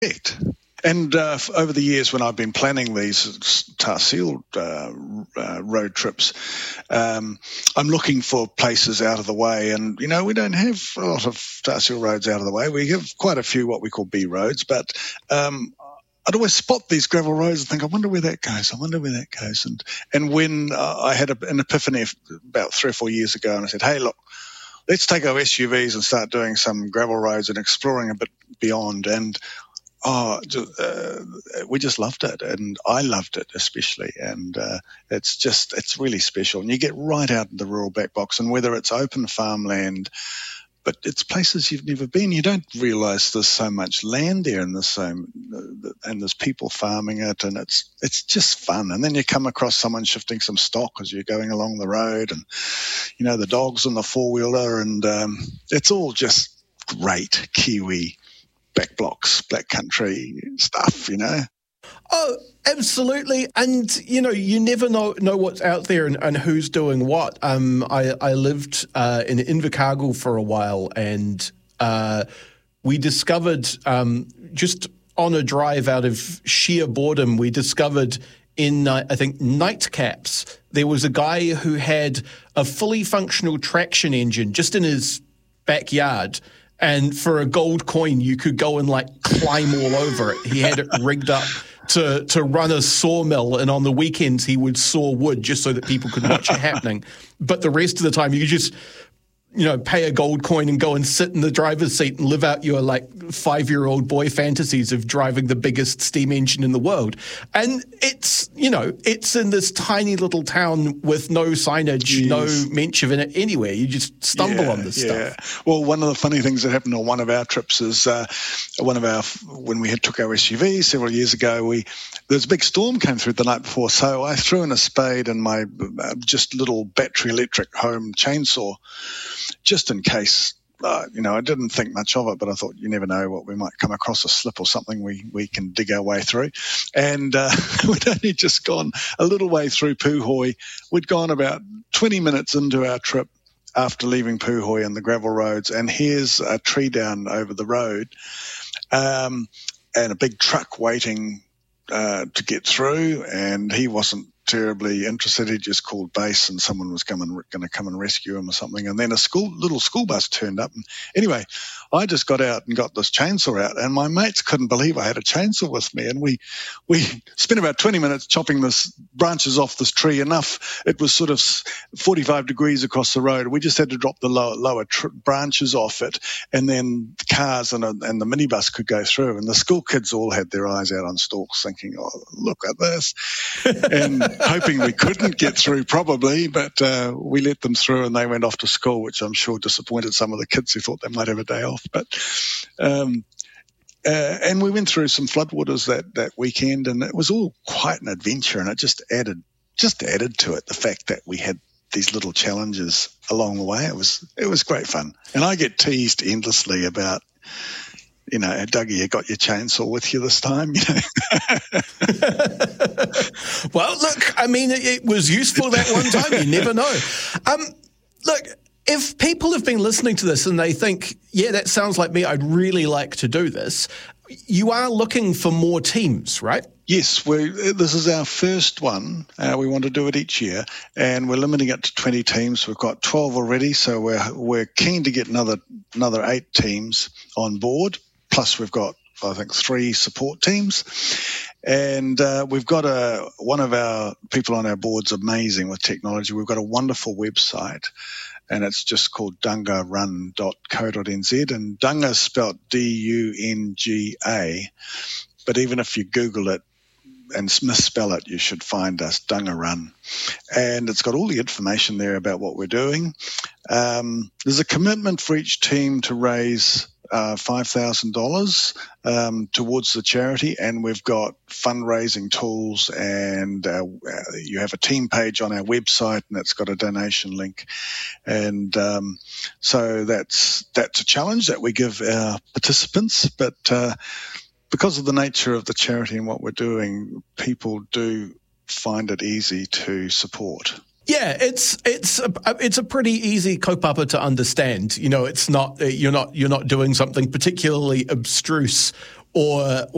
Correct. And over the years, when I've been planning these tar seal road trips, I'm looking for places out of the way. And, we don't have a lot of tar seal roads out of the way. We have quite a few what we call B roads, but I'd always spot these gravel roads and think, I wonder where that goes. And when I had an epiphany about 3 or 4 years ago, and I said, hey, look, let's take our SUVs and start doing some gravel roads and exploring a bit beyond. And we just loved it, and I loved it especially, and it's really special. And you get right out in the rural back box, and whether it's open farmland, but it's places you've never been, you don't realise there's so much land there, and there's people farming it, and it's just fun. And then you come across someone shifting some stock as you're going along the road, and the dogs on the four-wheeler, and it's all just great Kiwi back blocks, black country stuff, Oh, absolutely. And, you never know what's out there and who's doing what. I lived in Invercargill for a while, and we discovered, just on a drive out of sheer boredom, we discovered in, I think, Nightcaps, there was a guy who had a fully functional traction engine just in his backyard. And for a gold coin, you could go and climb all over it. He had it rigged up to run a sawmill, and on the weekends he would saw wood just so that people could watch it happening. But the rest of the time, you could just, pay a gold coin and go and sit in the driver's seat and live out your 5-year-old boy fantasies of driving the biggest steam engine in the world. And it's in this tiny little town with no signage, no mention of it anywhere. You just stumble on this stuff. Well, one of the funny things that happened on one of our trips is when we took our SUV several years ago, there was a big storm came through the night before. So I threw in a spade and my just little battery electric home chainsaw, just in case. I didn't think much of it, but I thought you never know what we might come across, a slip or something we can dig our way through. And we'd only just gone a little way through Puhoi. We'd gone about 20 minutes into our trip after leaving Puhoi and the gravel roads, and here's a tree down over the road, and a big truck waiting to get through, and he wasn't terribly interested. He just called base, and someone was going to come and rescue him or something. And then a little school bus turned up. And anyway, I just got out and got this chainsaw out, and my mates couldn't believe I had a chainsaw with me. And we spent about 20 minutes chopping this branches off this tree. Enough, it was sort of 45 degrees across the road. We just had to drop the lower branches off it, and then the cars and the minibus could go through. And the school kids all had their eyes out on stalks, thinking, "Oh, look at this," and hoping we couldn't get through probably, but we let them through, and they went off to school, which I'm sure disappointed some of the kids who thought they might have a day off. But and we went through some floodwaters that weekend, and it was all quite an adventure, and it just added to it the fact that we had these little challenges along the way. It was great fun, and I get teased endlessly about, Dougie, you got your chainsaw with you this time? Well, look, I mean, it was useful that one time. You never know. Look, if people have been listening to this and they think, yeah, that sounds like me, I'd really like to do this, you are looking for more teams, right? Yes, this is our first one. We want to do it each year, and we're limiting it to 20 teams. We've got 12 already, so we're keen to get another 8 teams on board. Plus, we've got, I think, 3 support teams. And we've got one of our people on our board's amazing with technology. We've got a wonderful website, and it's just called dungarun.co.nz. And Dunga is spelled Dunga. But even if you Google it and misspell it, you should find us, Dungarun. And it's got all the information there about what we're doing. There's a commitment for each team to raise $5,000 towards the charity, and we've got fundraising tools, and you have a team page on our website, and it's got a donation link. And so that's a challenge that we give our participants, but because of the nature of the charity and what we're doing, people do find it easy to support. Yeah, it's a pretty easy kaupapa to understand. It's not you're not doing something particularly abstruse or